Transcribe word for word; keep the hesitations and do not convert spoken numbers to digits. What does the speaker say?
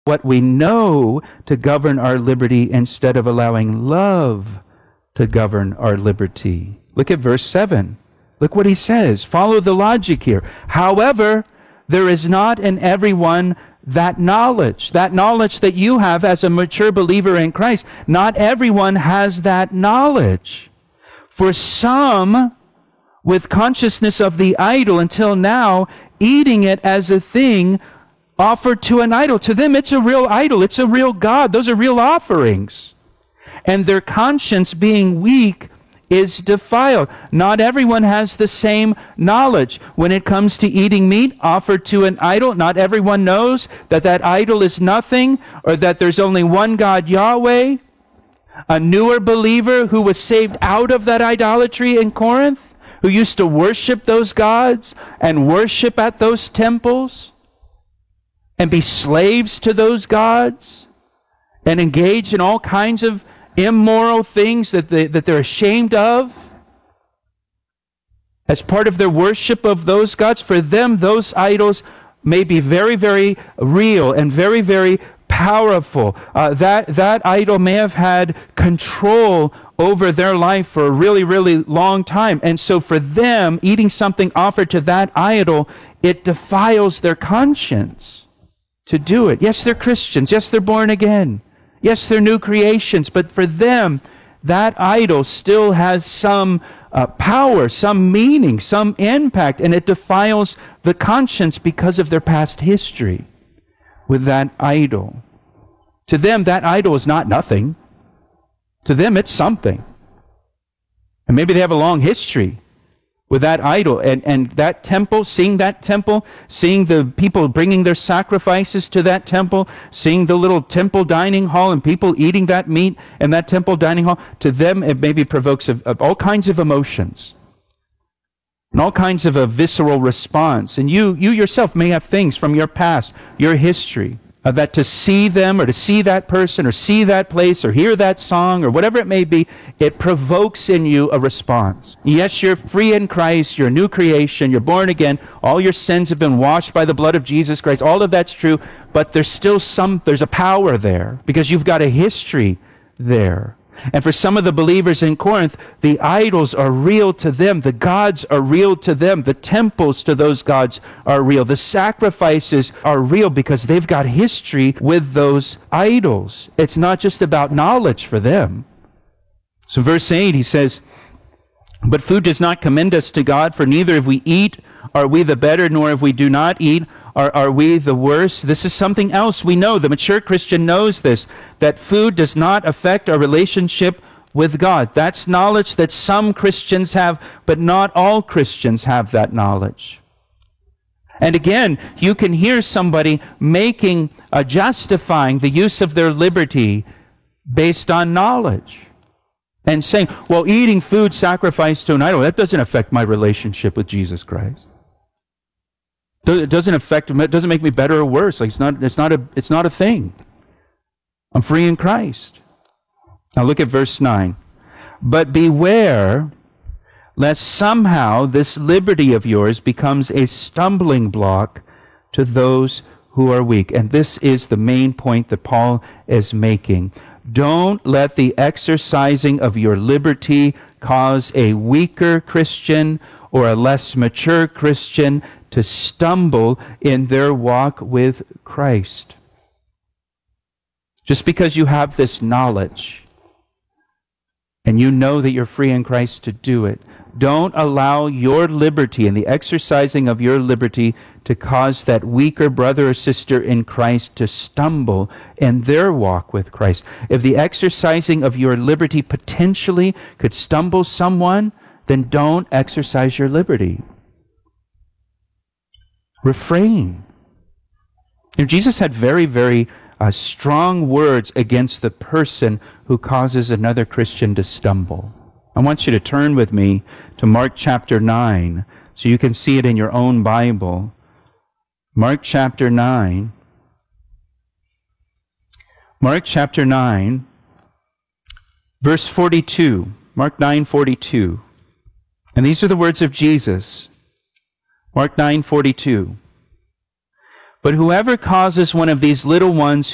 what we know to govern our liberty instead of allowing love to govern our liberty. Look at verse seven. Look what he says. Follow the logic here. However, there is not in everyone that knowledge, that knowledge that you have as a mature believer in Christ. Not everyone has that knowledge. For some, with consciousness of the idol until now, eating it as a thing offered to an idol. To them, it's a real idol. It's a real God. Those are real offerings. And their conscience being weak is defiled. Not everyone has the same knowledge. When it comes to eating meat offered to an idol, not everyone knows that that idol is nothing, or that there's only one God, Yahweh. A newer believer who was saved out of that idolatry in Corinth, who used to worship those gods and worship at those temples and be slaves to those gods and engage in all kinds of immoral things that, they, that they're ashamed of as part of their worship of those gods. For them, those idols may be very, very real and very, very powerful. Uh, that, that idol may have had control over their life for a really, really long time. And so for them, eating something offered to that idol, it defiles their conscience to do it. Yes, they're Christians. Yes, they're born again. Yes, they're new creations. But for them, that idol still has some uh, power, some meaning, some impact, and it defiles the conscience because of their past history with that idol. To them, that idol is not nothing. To them, it's something. And maybe they have a long history with that idol. And, and that temple, seeing that temple, seeing the people bringing their sacrifices to that temple, seeing the little temple dining hall and people eating that meat in that temple dining hall, to them, it maybe provokes a, a, all kinds of emotions and all kinds of a visceral response. And you, you yourself may have things from your past, your history, Uh, that to see them or to see that person or see that place or hear that song or whatever it may be, it provokes in you a response. Yes, you're free in Christ, you're a new creation, you're born again, all your sins have been washed by the blood of Jesus Christ, all of that's true, but there's still some, there's a power there because you've got a history there. And for some of the believers in Corinth, the idols are real to them. The gods are real to them. The temples to those gods are real. The sacrifices are real because they've got history with those idols. It's not just about knowledge for them. So verse eight, he says, "But food does not commend us to God, for neither if we eat are we the better, nor if we do not eat Are, are we the worse?" This is something else we know. The mature Christian knows this, that food does not affect our relationship with God. That's knowledge that some Christians have, but not all Christians have that knowledge. And again, you can hear somebody making, uh, justifying the use of their liberty based on knowledge and saying, well, eating food sacrificed to an idol, that doesn't affect my relationship with Jesus Christ. It doesn't affect, it doesn't make me better or worse. Like it's not, it's not a, it's not a thing. I'm free in Christ. Now look at verse nine. "But beware lest somehow this liberty of yours becomes a stumbling block to those who are weak." And this is the main point that Paul is making. Don't let the exercising of your liberty cause a weaker Christian or a less mature Christian to stumble in their walk with Christ. Just because you have this knowledge and you know that you're free in Christ to do it, don't allow your liberty and the exercising of your liberty to cause that weaker brother or sister in Christ to stumble in their walk with Christ. If the exercising of your liberty potentially could stumble someone, then don't exercise your liberty. Refrain. You know, Jesus had very, very uh, strong words against the person who causes another Christian to stumble. I want you to turn with me to Mark chapter nine so you can see it in your own Bible. Mark chapter nine. Mark chapter nine, verse forty-two. Mark nine forty-two. And these are the words of Jesus. Mark nine forty-two. "But whoever causes one of these little ones